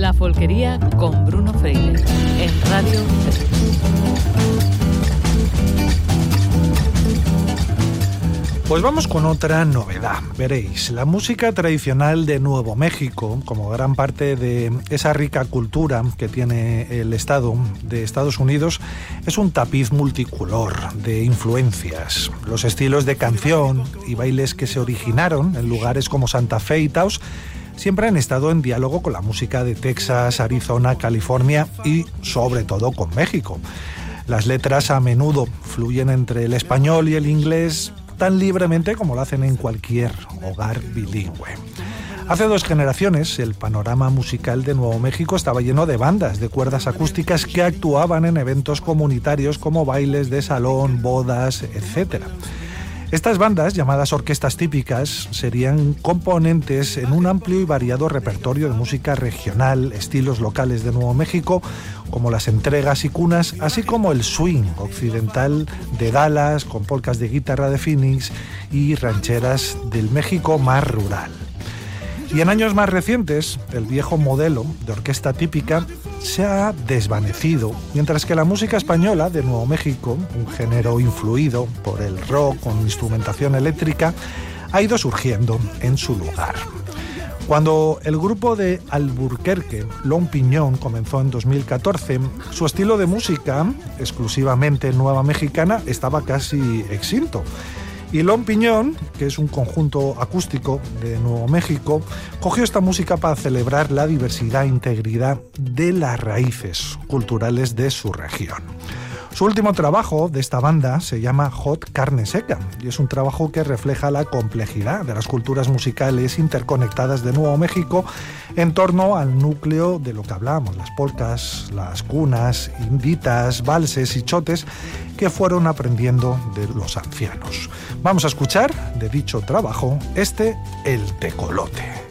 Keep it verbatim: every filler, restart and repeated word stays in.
La Folquería con Bruno Freire en Radio tres. Pues vamos con otra novedad. Veréis, la música tradicional de Nuevo México, como gran parte de esa rica cultura que tiene el Estado de Estados Unidos, es un tapiz multicolor de influencias. Los estilos de canción y bailes que se originaron en lugares como Santa Fe y Taos siempre han estado en diálogo con la música de Texas, Arizona, California y sobre todo con México. Las letras a menudo fluyen entre el español y el inglés tan libremente como lo hacen en cualquier hogar bilingüe. Hace dos generaciones, el panorama musical de Nuevo México estaba lleno de bandas de cuerdas acústicas que actuaban en eventos comunitarios como bailes de salón, bodas, etcétera. Estas bandas, llamadas orquestas típicas, serían componentes en un amplio y variado repertorio de música regional, estilos locales de Nuevo México, como las entregas y cunas, así como el swing occidental de Dallas, con polcas de guitarra de Phoenix y rancheras del México más rural. Y en años más recientes, el viejo modelo de orquesta típica se ha desvanecido, mientras que la música española de Nuevo México, un género influido por el rock con instrumentación eléctrica, ha ido surgiendo en su lugar. Cuando el grupo de Alburquerque, Lon Piñón, comenzó en dos mil catorce, su estilo de música, exclusivamente nueva mexicana, estaba casi extinto. Y Lon Piñón, que es un conjunto acústico de Nuevo México, cogió esta música para celebrar la diversidad e integridad de las raíces culturales de su región. Su último trabajo de esta banda se llama Hot Carne Seca y es un trabajo que refleja la complejidad de las culturas musicales interconectadas de Nuevo México en torno al núcleo de lo que hablamos, las polcas, las cunas, inditas, valses y chotes que fueron aprendiendo de los ancianos. Vamos a escuchar de dicho trabajo este El Tecolote.